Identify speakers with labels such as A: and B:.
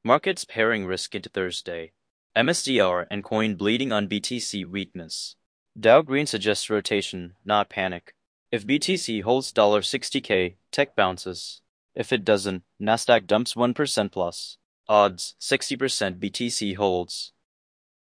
A: Markets pairing risk into Thursday. MSDR and coin bleeding on BTC weakness. Dow Green suggests rotation, not panic. If BTC holds $60K, tech bounces. If it doesn't, Nasdaq dumps 1% plus. Odds 60% BTC holds.